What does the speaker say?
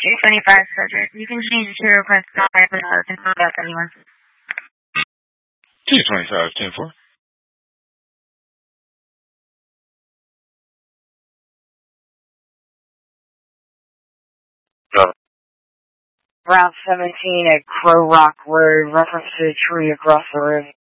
225 subject. You can change it to your request call after the about 31. 225, 10-4. Route 17 at Crow Rock Road, reference to a tree across the road.